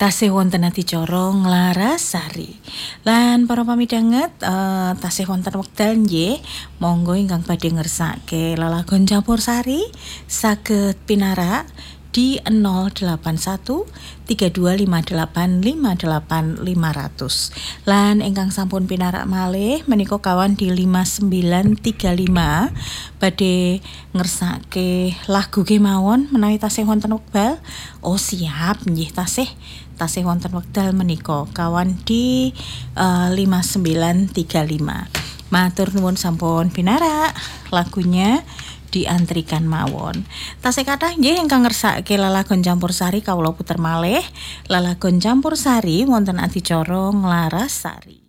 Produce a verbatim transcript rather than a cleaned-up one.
tasih wonten adicara Nglarasari. Lan para pamidhanget uh, tasih wonten wekdal nggih, monggo ingkang badhe ngersake lelagon campursari saged pinarak di nol delapan satu tiga dua lima delapan lima delapan lima nol nol. Lan ingkang sampun pinarak malih menika kawan di lima sembilan tiga lima badhe ngersake lagu kemawon menawi tasih wonten wekdal. Oh siap nggih, tasih tasih wonten wekdal menika kawan di uh, lima sembilan tiga lima. Matur nuwun sampun pinarak lagunya diantrikan mawon. Tasih kathah nggih ingkang ngersake lelagon campursari kawula puter malih. Lelagon campursari wonten adicara Nglarasari.